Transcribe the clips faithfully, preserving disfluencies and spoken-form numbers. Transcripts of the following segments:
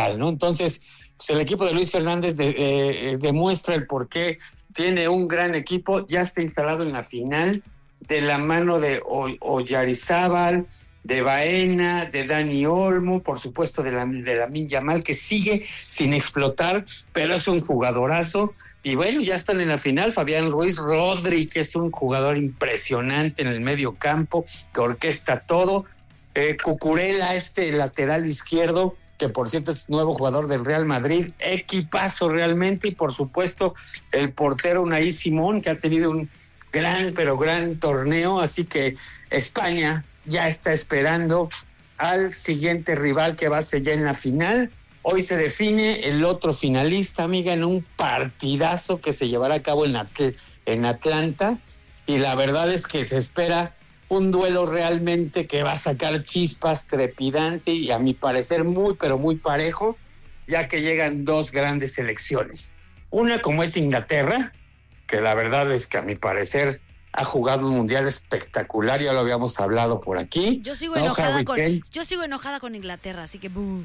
rival, ¿no? Entonces, pues el equipo de Luis Fernández de, eh, demuestra el por qué tiene un gran equipo, ya está instalado en la final, de la mano de Oyarzabal, de Baena, de Dani Olmo, por supuesto de la de Lamine Yamal, que sigue sin explotar, pero es un jugadorazo. Y bueno, ya están en la final. Fabián Ruiz, Rodri, que es un jugador impresionante en el medio campo, que orquesta todo. Eh, Cucurella, este lateral izquierdo, que por cierto es nuevo jugador del Real Madrid, equipazo realmente. Y por supuesto el portero Unai Simón, que ha tenido un gran, pero gran torneo. Así que España ya está esperando al siguiente rival que va a ser ya en la final. Hoy se define el otro finalista, amiga, en un partidazo que se llevará a cabo en, Atl- en Atlanta. Y la verdad es que se espera un duelo realmente que va a sacar chispas, trepidante y a mi parecer muy, pero muy parejo, ya que llegan dos grandes selecciones. Una como es Inglaterra, que la verdad es que a mi parecer ha jugado un mundial espectacular, ya lo habíamos hablado por aquí. Yo sigo ¿no, enojada Harry con Kane? yo sigo enojada con Inglaterra, así que buh.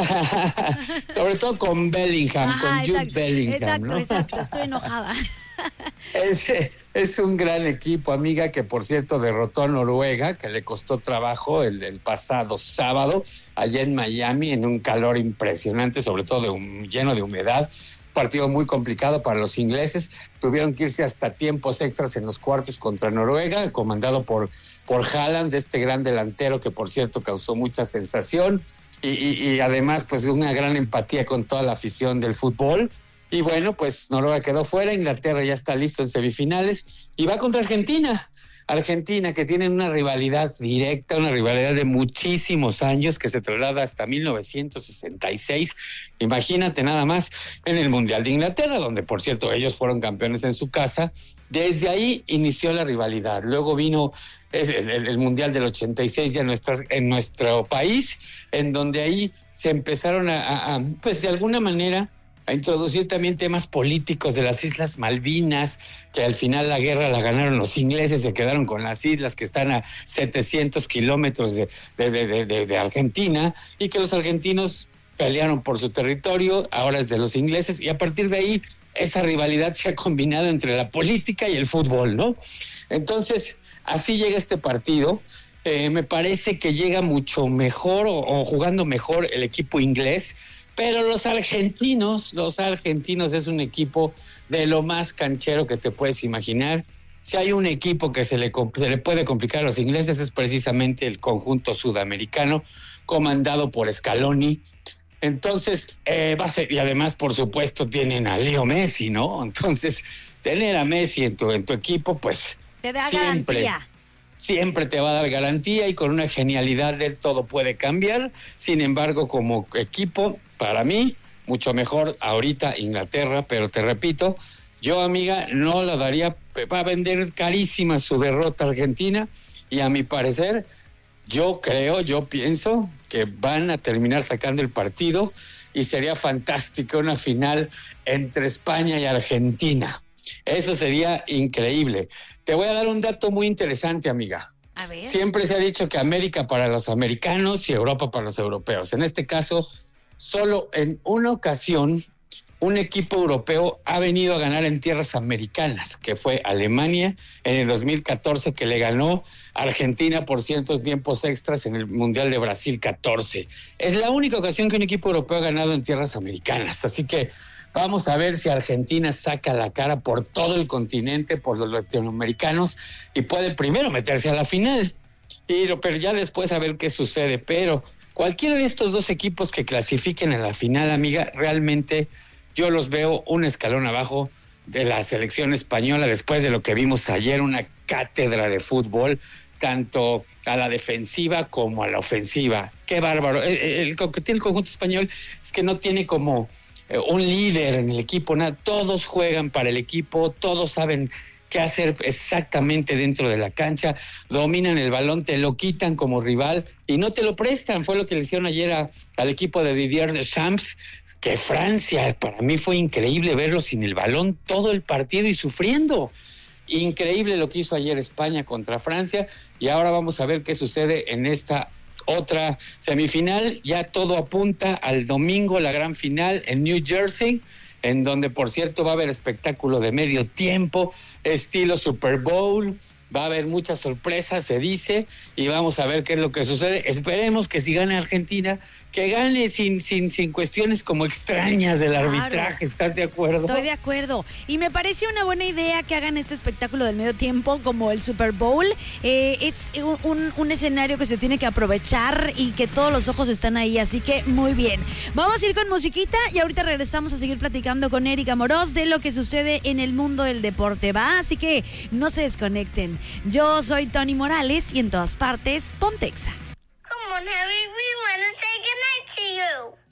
Sobre todo con Bellingham, Ajá, con Jude exacto, Bellingham, exacto, ¿no? exacto, estoy enojada. Es, es un gran equipo, amiga, que por cierto derrotó a Noruega, que le costó trabajo el, el pasado sábado, allá en Miami, en un calor impresionante, sobre todo de un, lleno de humedad. Partido muy complicado para los ingleses. Tuvieron que irse hasta tiempos extras en los cuartos contra Noruega, comandado por, por Haaland, este gran delantero que por cierto causó mucha sensación y, y, y además pues una gran empatía con toda la afición del fútbol. Y bueno, pues Noruega quedó fuera, Inglaterra ya está listo en semifinales y va contra Argentina. Argentina, que tienen una rivalidad directa, una rivalidad de muchísimos años que se traslada hasta mil novecientos sesenta y seis. Imagínate nada más en el Mundial de Inglaterra, donde por cierto ellos fueron campeones en su casa. Desde ahí inició la rivalidad. Luego vino el, el, el Mundial del ochenta y seis ya en, nuestras, en nuestro país, en donde ahí se empezaron a, a, a pues de alguna manera a introducir también temas políticos de las Islas Malvinas, que al final la guerra la ganaron los ingleses, se quedaron con las islas que están a setecientos kilómetros de, de, de, de, de Argentina, y que los argentinos pelearon por su territorio, ahora es de los ingleses, y a partir de ahí esa rivalidad se ha combinado entre la política y el fútbol, ¿no? Entonces, así llega este partido. Eh, me parece que llega mucho mejor o, o jugando mejor el equipo inglés. Pero los argentinos, los argentinos es un equipo de lo más canchero que te puedes imaginar. Si hay un equipo que se le, se le puede complicar a los ingleses es precisamente el conjunto sudamericano, comandado por Scaloni. Entonces, eh, va a ser, y además, por supuesto, tienen a Leo Messi, ¿no? Entonces, tener a Messi en tu, en tu equipo, pues Te da siempre, garantía. siempre te va a dar garantía y con una genialidad de él todo puede cambiar. Sin embargo, como equipo, para mí, mucho mejor ahorita Inglaterra, pero te repito, yo, amiga, no la daría, va a vender carísima su derrota a Argentina y a mi parecer, yo creo, yo pienso que van a terminar sacando el partido y sería fantástica una final entre España y Argentina. Eso sería increíble. Te voy a dar un dato muy interesante, amiga. A ver. Siempre se ha dicho que América para los americanos y Europa para los europeos. En este caso, solo en una ocasión un equipo europeo ha venido a ganar en tierras americanas, que fue Alemania en el dos mil catorce, que le ganó a Argentina por ciertos tiempos extras en el Mundial de Brasil catorce. Es la única ocasión que un equipo europeo ha ganado en tierras americanas, así que vamos a ver si Argentina saca la cara por todo el continente, por los latinoamericanos, y puede primero meterse a la final, y, pero ya después a ver qué sucede. Pero cualquiera de estos dos equipos que clasifiquen a la final, amiga, realmente yo los veo un escalón abajo de la selección española después de lo que vimos ayer, una cátedra de fútbol, tanto a la defensiva como a la ofensiva. ¡Qué bárbaro! El, el, el que tiene el conjunto español es que no tiene como eh, un líder en el equipo, nada. Todos juegan para el equipo, todos saben qué hacer exactamente dentro de la cancha, dominan el balón, te lo quitan como rival y no te lo prestan. Fue lo que le hicieron ayer a, al equipo de Didier Deschamps, que Francia, para mí fue increíble verlo sin el balón todo el partido y sufriendo. Increíble lo que hizo ayer España contra Francia, y ahora vamos a ver qué sucede en esta otra semifinal. Ya todo apunta al domingo, la gran final en New Jersey, en donde, por cierto, va a haber espectáculo de medio tiempo, estilo Super Bowl. Va a haber muchas sorpresas, se dice, y vamos a ver qué es lo que sucede. Esperemos que si gane Argentina, que gane sin, sin, sin cuestiones como extrañas del Claro. arbitraje. ¿Estás de acuerdo? Estoy de acuerdo. Y me parece una buena idea que hagan este espectáculo del medio tiempo como el Super Bowl. Eh, es un, un, un escenario que se tiene que aprovechar y que todos los ojos están ahí. Así que muy bien. Vamos a ir con musiquita y ahorita regresamos a seguir platicando con Erika Moroz de lo que sucede en el mundo del deporte. ¿Va? Así que no se desconecten. Yo soy Tony Morales y en todas partes, Pontexa. Come on, Harry, we want to say goodnight to you.